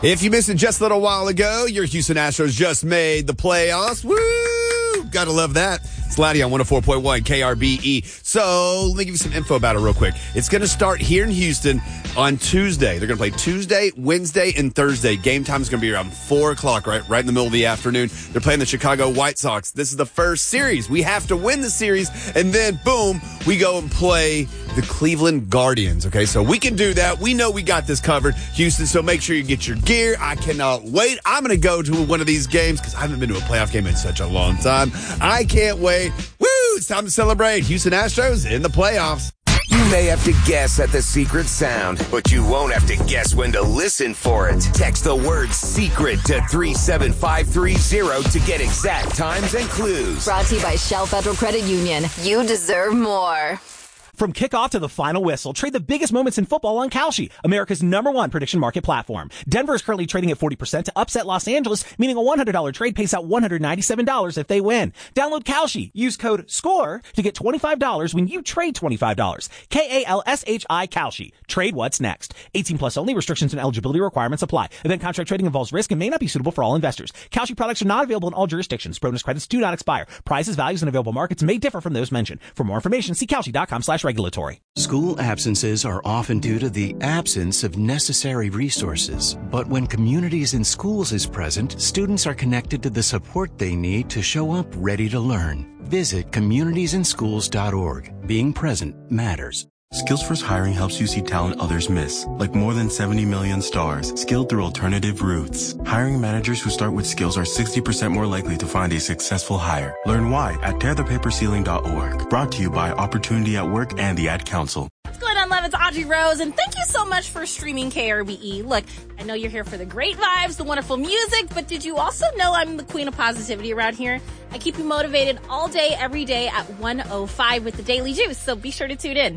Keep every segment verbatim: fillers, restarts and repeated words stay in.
If you missed it just a little while ago, your Houston Astros just made the playoffs. Woo! Gotta love that. It's Laddie on one oh four point one K R B E. So let me give you some info about it real quick. It's going to start here in Houston on Tuesday. They're going to play Tuesday, Wednesday, and Thursday. Game time is going to be around four o'clock, right, right in the middle of the afternoon. They're playing the Chicago White Sox. This is the first series. We have to win the series, and then, boom, we go and play the Cleveland Guardians, okay? So we can do that. We know we got this covered, Houston, so make sure you get your gear. I cannot wait. I'm going to go to one of these games because I haven't been to a playoff game in such a long time. I can't wait. Woo! It's time to celebrate. Houston Astros in the playoffs. You may have to guess at the secret sound, but you won't have to guess when to listen for it. Text the word secret to three seven five three zero to get exact times and clues. Brought to you by Shell Federal Credit Union. You deserve more. From kickoff to the final whistle, trade the biggest moments in football on Kalshi, America's number one prediction market platform. Denver is currently trading at forty percent to upset Los Angeles, meaning a one hundred dollars trade pays out one hundred ninety-seven dollars if they win. Download Kalshi. Use code SCORE to get twenty-five dollars when you trade twenty-five dollars. K A L S H I Kalshi. Trade what's next. eighteen plus only. Restrictions and eligibility requirements apply. Event contract trading involves risk and may not be suitable for all investors. Kalshi products are not available in all jurisdictions. Bonus credits do not expire. Prices, values, and available markets may differ from those mentioned. For more information, see Kalshi.com slash regulatory. School absences are often due to the absence of necessary resources. But when Communities in Schools is present, students are connected to the support they need to show up ready to learn. Visit communities in schools dot org. Being present matters. Skills First Hiring helps you see talent others miss, like more than seventy million stars, skilled through alternative routes. Hiring managers who start with skills are sixty percent more likely to find a successful hire. Learn why at tear the paper ceiling dot org. Brought to you by Opportunity at Work and the Ad Council. What's going on, love? It's Audrey Rose, and thank you so much for streaming K R B E. Look, I know you're here for the great vibes, the wonderful music, but did you also know I'm the queen of positivity around here? I keep you motivated all day, every day at one oh five with the Daily Juice, so be sure to tune in.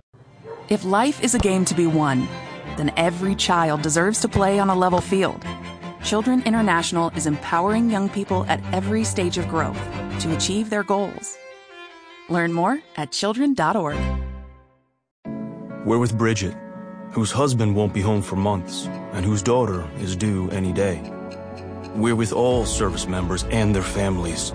If life is a game to be won, then every child deserves to play on a level field. Children International is empowering young people at every stage of growth to achieve their goals. Learn more at children dot org. We're with Bridget, whose husband won't be home for months and whose daughter is due any day. We're with all service members and their families